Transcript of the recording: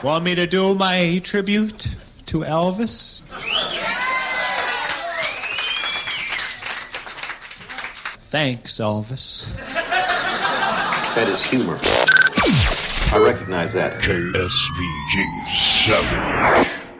Want me to do my tribute to Elvis? Thanks, Elvis. That is humor. I recognize that. KSVG 7.